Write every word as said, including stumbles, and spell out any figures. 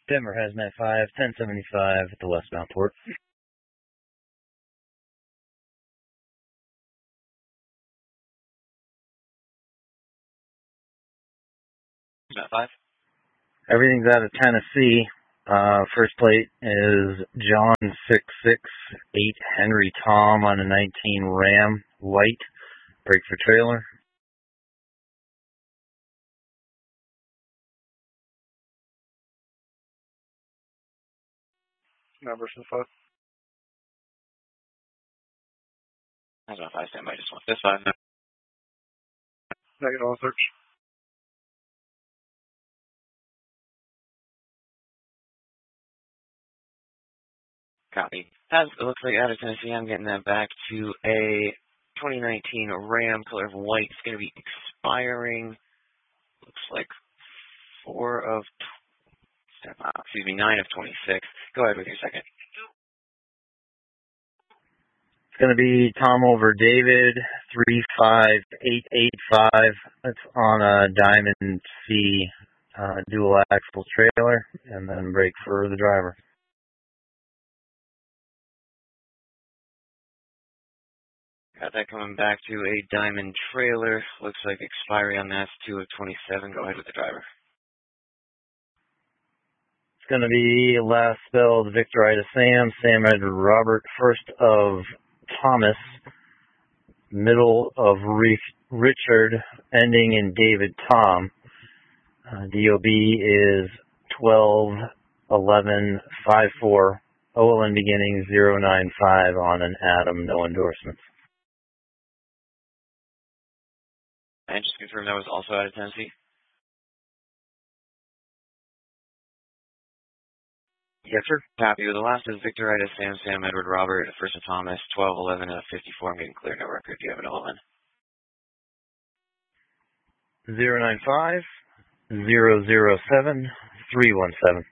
Denver Hazmat five, ten seventy-five at the westbound port. Hazmat five. Everything's out of Tennessee. Uh, first plate is John six six eight Henry Tom on a nineteen Ram, white. Brake for trailer. Number five. Hazmat five, stand by just one. This five. Negative on search. Copy. As it looks like out of Tennessee, I'm getting that back to a twenty nineteen Ram, color of white. It's going to be expiring. Looks like four of, uh, excuse me, nine of twenty-six. Go ahead with your second. It's going to be Tom over David three five eight eight five. That's on a Diamond C uh, dual axle trailer, and then brake for the driver. Got that coming back to a Diamond trailer. Looks like expiry on that's two of twenty-seven. Go ahead with the driver. It's going to be last spelled Victor Ida Sam, Sam Edward Robert, first of Thomas, middle of Richard, ending in David Tom. Uh, D O B is twelve eleven fifty-four, O L N beginning zero nine five on an Adam, no endorsements. And just confirm that was also out of Tennessee? Yes, sir. Copy. The last is Victor Ida Sam, Sam Edward Robert, first of Thomas, twelve eleven and a fifty-four. I'm getting clear, no record. Do you have an O L N? zero nine five zero zero seven three one seven.